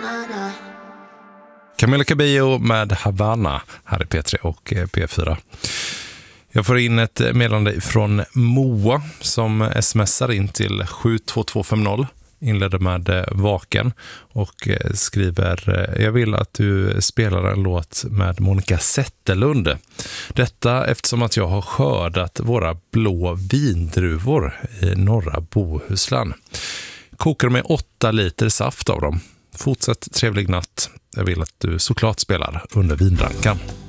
Camila Cabello med Havana här i P3 och P4. Jag får in ett meddelande från Moa som smsar in till 72250. Inleder med Vaken och skriver: jag vill att du spelar en låt med Monica Zetterlund. Detta eftersom att jag har skördat våra blå vindruvor i norra Bohuslän. Kokar med 8 liter saft av dem. Fortsätt trevlig natt. Jag vill att du såklart spelar under vindrankan.